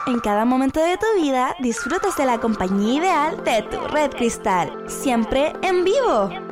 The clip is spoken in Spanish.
En cada momento de tu vida disfrutas de la compañía ideal de tu Red Cristal, siempre en vivo.